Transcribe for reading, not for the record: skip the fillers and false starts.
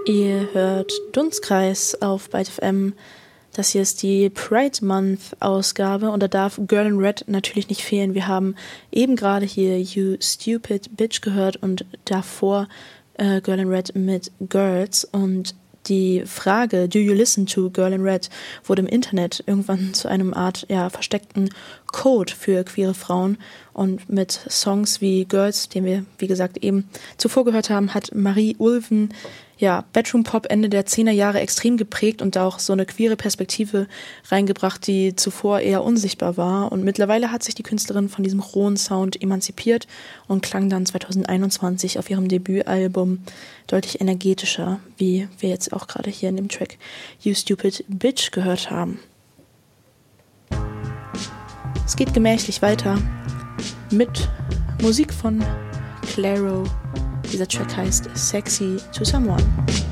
Ihr hört Dunstkreis auf Byte FM. Das hier ist die Pride Month Ausgabe und da darf Girl in Red natürlich nicht fehlen. Wir haben eben gerade hier You Stupid Bitch gehört und davor Girl in Red mit Girls. Und die Frage, do you listen to Girl in Red, wurde im Internet irgendwann zu einem Art versteckten Code für queere Frauen. Und mit Songs wie Girls, den wir, wie gesagt, eben zuvor gehört haben, hat Marie Ulven Bedroom Pop Ende der 10er Jahre extrem geprägt und auch so eine queere Perspektive reingebracht, die zuvor eher unsichtbar war. Und mittlerweile hat sich die Künstlerin von diesem rohen Sound emanzipiert und klang dann 2021 auf ihrem Debütalbum deutlich energetischer, wie wir jetzt auch gerade hier in dem Track You Stupid Bitch gehört haben. Es geht gemächlich weiter mit Musik von Clairo. Dieser Track heißt Sexy to Someone.